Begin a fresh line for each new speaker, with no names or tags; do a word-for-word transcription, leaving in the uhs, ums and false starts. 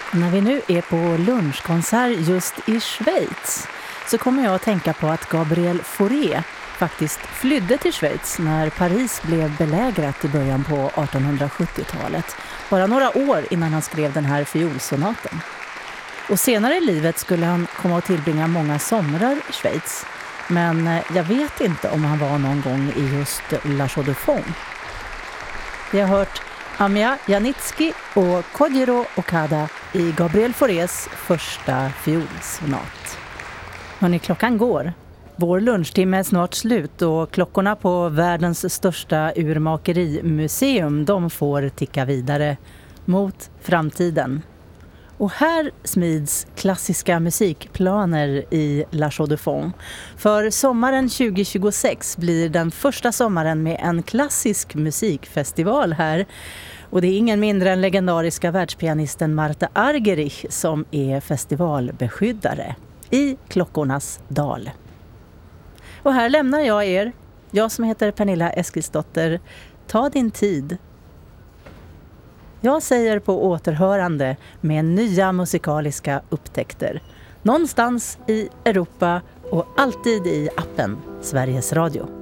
När vi nu är på lunchkonsert just i Schweiz så kommer jag att tänka på att Gabriel Fauré faktiskt flydde till Schweiz när Paris blev belägrat i början på artonhundrasjuttiotalet. Bara några år innan han skrev den här fiolsonaten. Och senare i livet skulle han komma att tillbringa många somrar i Schweiz. Men jag vet inte om han var någon gång i just La Chaux de Fonds. Vi har hört Amiya Janicki och Kojiro Okada i Gabriel Faurés första fiolsonat. Hörrni, klockan går. Vår lunchtimme är snart slut och klockorna på världens största urmakerimuseum, de får ticka vidare mot framtiden. Och här smids klassiska musikplaner i La Chaux de Fonds. För sommaren tjugo tjugosex blir den första sommaren med en klassisk musikfestival här. Och det är ingen mindre än legendariska världspianisten Martha Argerich som är festivalbeskyddare i Klockornas dal. Och här lämnar jag er, jag som heter Pernilla Eskilsdotter. Ta din tid. Jag säger på återhörande med nya musikaliska upptäckter. Någonstans i Europa och alltid i appen Sveriges Radio.